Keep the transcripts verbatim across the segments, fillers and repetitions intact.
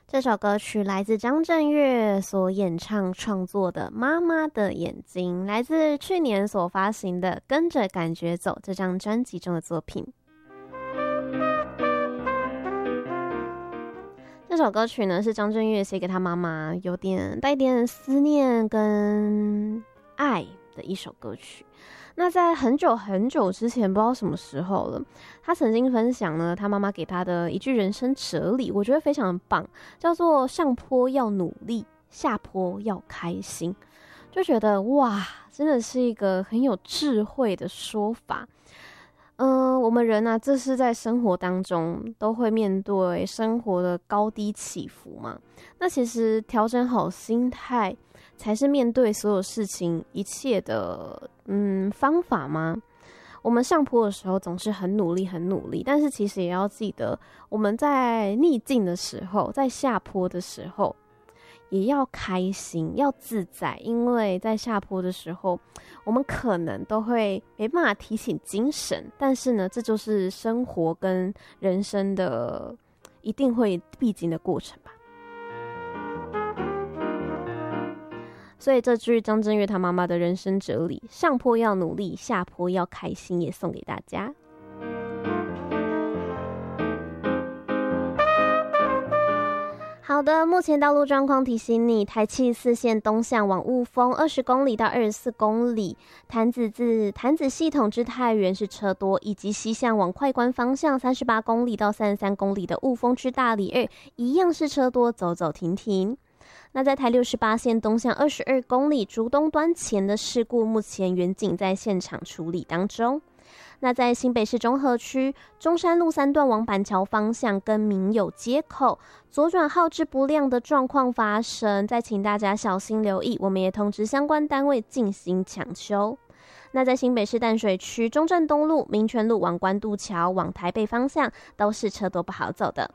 这首歌曲来自张震岳所演唱创作的《妈妈的眼睛》，来自去年所发行的《跟着感觉走》这张专辑中的作品。这首歌曲呢是张震岳写给他妈妈，有点带点思念跟爱的一首歌曲。那在很久很久之前，不知道什么时候了，他曾经分享呢他妈妈给他的一句人生哲理，我觉得非常的棒，叫做上坡要努力，下坡要开心。就觉得哇，真的是一个很有智慧的说法。嗯、呃，我们人啊，这是在生活当中都会面对生活的高低起伏嘛。那其实调整好心态，才是面对所有事情一切的嗯方法吗？我们上坡的时候总是很努力很努力，但是其实也要记得，我们在逆境的时候，在下坡的时候，也要开心，要自在，因为在下坡的时候，我们可能都会没办法提醒精神，但是呢，这就是生活跟人生的一定会必经的过程吧。所以这句张震岳他妈妈的人生哲理，上坡要努力，下坡要开心，也送给大家。好的，目前道路状况提醒你，台七四线东向往雾峰二十公里到二十四公里，潭子至潭子系统至太原是车多，以及西向往快关方向三十八公里到三十三公里的雾峰至大里二一样是车多，走走停停。那在台六十八线东向二十二公里竹东端前的事故，目前远警在现场处理当中。那在新北市中和区中山路三段往板桥方向跟民友街口左转号志不亮的状况发生，再请大家小心留意，我们也通知相关单位进行抢修。那在新北市淡水区中正东路民权路往关渡桥往台北方向都是车多不好走的。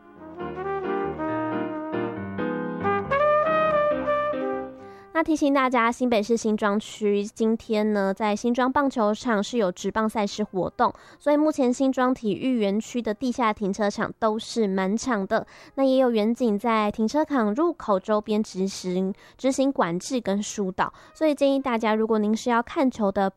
那提醒大家，新北市新庄区今天呢，在新庄棒球场是有职棒赛事活动，所以目前新庄体育园区的地下停车场都是满场的。那也有远警在停车场入口周边执行执行管制跟疏导，所以建议大家，如果您是要看球的，